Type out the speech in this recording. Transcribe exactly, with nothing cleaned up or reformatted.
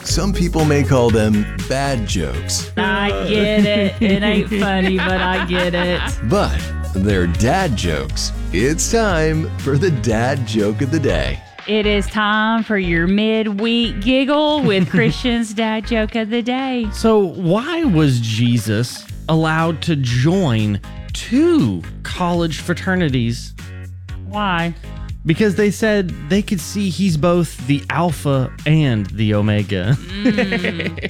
Some people may call them bad jokes, I get it. It ain't funny, but I get it. but they're dad jokes. It's time for the dad joke of the day. It is time for your midweek giggle with Christian's dad joke of the day. So why was Jesus allowed to join two college fraternities? Why? Because they said they could see he's both the Alpha and the Omega. Mm.